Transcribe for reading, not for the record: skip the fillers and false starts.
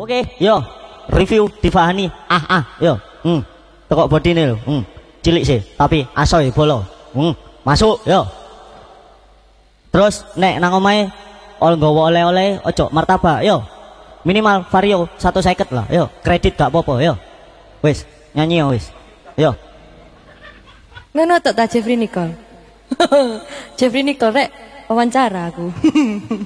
Oke, yo. Review Divani. Yo. Tekok bodine lho. Cilik sih, tapi asoy bolo. Masuk, yo. Terus nek nang omahe nggawa oleh-oleh ojo martabak, yo. Minimal vario 150 lah, yo. Kredit gak apa-apa, yo. Wis, nyanyi yo wis. Yo. Ngono tok ta Jeffrey Nicole. Jeffrey Nicole rek wawancara aku.